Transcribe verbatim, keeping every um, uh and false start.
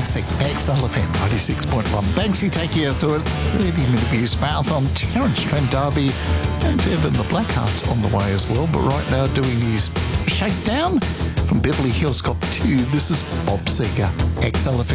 Classic X L F M ninety-six point one. Banksy taking you through it. thirty minute abuse marathon. Terence Trent D'Arby and Evan the Blackhearts on the way as well. But right now doing his shakedown from Beverly Hills Cop two. This is Bob Seger, X L F M.